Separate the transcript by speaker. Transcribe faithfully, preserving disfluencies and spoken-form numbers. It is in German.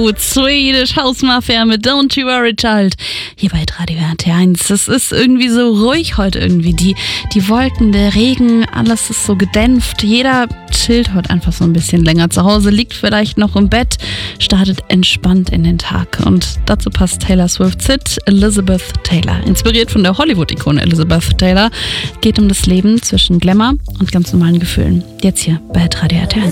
Speaker 1: gut. Swedish House Mafia mit Don't You Worry Child. Hier bei Radio R T eins. Es ist irgendwie so ruhig heute irgendwie. Die, die Wolken, der Regen, alles ist so gedämpft. Jeder chillt heute einfach so ein bisschen länger zu Hause, liegt vielleicht noch im Bett, startet entspannt in den Tag. Und dazu passt Taylor Swift's Hit Elizabeth Taylor. Inspiriert von der Hollywood-Ikone Elizabeth Taylor, geht um das Leben zwischen Glamour und ganz normalen Gefühlen. Jetzt hier bei Radio R T eins.